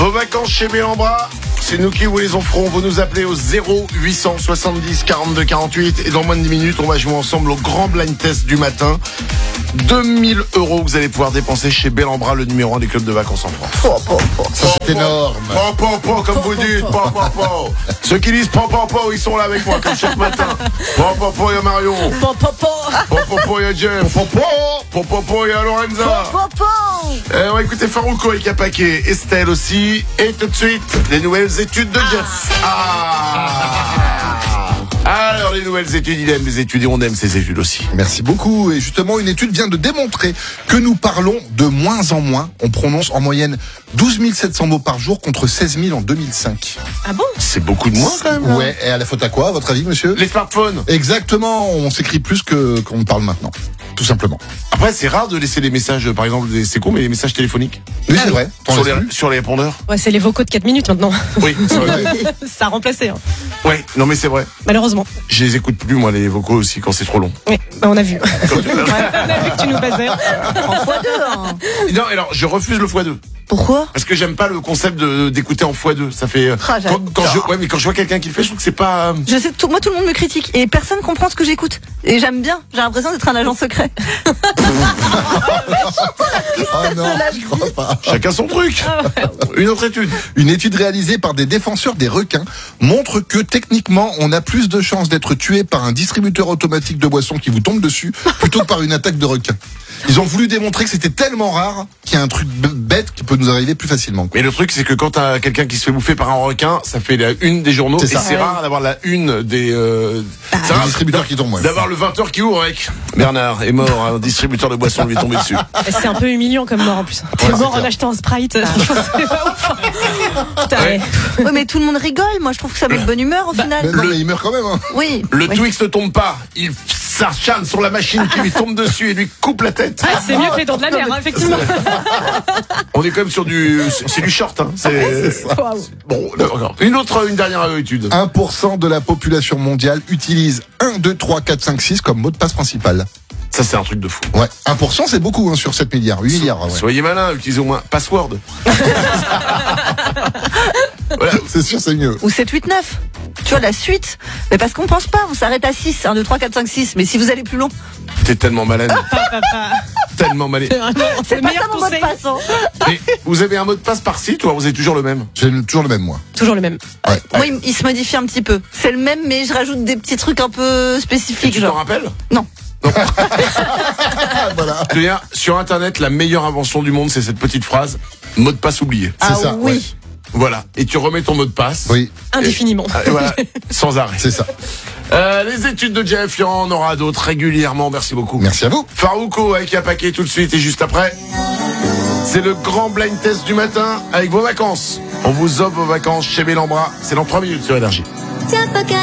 Vos vacances chez Bellambra, c'est nous qui vous les offrons. Vous nous appelez au 0870 42 48 et dans moins de 10 minutes, on va jouer ensemble au grand blind test du matin. 2000 € que vous allez pouvoir dépenser chez Bellambra, le numéro 1 des clubs de vacances en France. Ça, c'est énorme. Comme vous dites, Ceux qui disent ils sont là avec moi comme chaque matin. Il y a Marion. Il y a Jeff. Il y a Lorenza. On va écouter Farouko avec Yapaké, Estelle aussi. Et tout de suite, les nouvelles études de Jeff. Alors, les nouvelles études, il aime les études et on aime ces études aussi. Merci beaucoup. Et justement, une étude vient de démontrer que nous parlons de moins en moins. On prononce en moyenne 12 700 mots par jour contre 16 000 en 2005. Ah bon ? C'est beaucoup de moins quand même. Hein. Ouais, et à la faute à quoi, à votre avis, monsieur ? Les smartphones. Exactement, on s'écrit plus qu'on ne parle maintenant. Tout simplement. Après, c'est rare de laisser des messages, par exemple, c'est con, mais les messages téléphoniques. Oui, c'est vrai. Sur les répondeurs. Ouais, c'est les vocaux de 4 minutes maintenant. Oui, c'est vrai. Ça a remplacé. Hein. Ouais, non mais c'est vrai. Malheureusement. Je les écoute plus, moi, les vocaux aussi, quand c'est trop long. Oui, on a vu. On a vu que tu nous baisais. En x2, hein. Non, alors, je refuse le x2. Pourquoi ? Parce que j'aime pas le concept d'écouter en x2. Ça fait. Mais quand je vois quelqu'un qui le fait, je trouve que c'est pas. Je sais, moi tout le monde me critique et personne comprend ce que j'écoute. Et j'aime bien. J'ai l'impression d'être un agent secret. Oh non, je crois pas. Chacun son truc. Une autre étude. Une étude réalisée par des défenseurs des requins montre que techniquement, on a plus de chances d'être tué par un distributeur automatique de boissons qui vous tombe dessus plutôt que par une attaque de requin. Ils ont voulu démontrer que c'était tellement rare qu'il y a un truc bête qui peut nous arriver plus facilement. Mais le truc, c'est que quand t'as quelqu'un qui se fait bouffer par un requin, ça fait la une des journaux. C'est rare d'avoir la une des c'est un distributeur qui tombe. Ouais. D'avoir le 20h qui ouvre avec Bernard est mort, un distributeur de boissons lui est tombé dessus. C'est un peu humiliant comme mort en plus. T'es mort en achetant un Sprite. C'est pas ouf. Ouais. Oui, mais tout le monde rigole. Moi, je trouve que ça met de bonne humeur au final. Mais non, mais il meurt quand même. Hein. Oui. Le Twix ne tombe pas. Il s'acharne sur la machine qui lui tombe dessus et lui coupe la tête. Ah, c'est mieux que les dents de la mer, hein, effectivement. On est quand même sur c'est du short. Hein. Bon, d'accord. Une dernière étude. 1% de la population mondiale utilise 1, 2, 3, 4, 5, 6 comme mot de passe principal. Ça, c'est un truc de fou. Ouais, 1% c'est beaucoup hein, sur 7 milliards, 8 milliards. Ouais. Soyez malin, utilisez au moins password. Voilà. C'est sûr, c'est mieux. Ou 7, 8, 9. Tu vois, la suite. Mais parce qu'on pense pas, on s'arrête à 6. 1, 2, 3, 4, 5, 6. Mais si vous allez plus long. T'es tellement malade. Tellement malade. C'est pas ça mon mot de passe. Hein. Mais vous avez un mot de passe par site ou alors vous avez toujours le même ? J'ai toujours le même, moi. Toujours le même. Ouais. Moi, il se modifie un petit peu. C'est le même, mais je rajoute des petits trucs un peu spécifiques. Et tu t'en rappelles ? Non. Voilà. Je veux dire, sur Internet, la meilleure invention du monde, c'est cette petite phrase mot de passe oublié. Ah ça, oui. ouais. Voilà. Et tu remets ton mot de passe. Oui. Indéfiniment. Et voilà, sans arrêt. C'est ça. Les études de Jeff, il y en aura d'autres régulièrement. Merci beaucoup. Merci à vous. Farouko avec Yapaké tout de suite et juste après. C'est le grand blind test du matin avec vos vacances. On vous offre vos vacances chez Bellambra. C'est dans 3 minutes sur Énergie.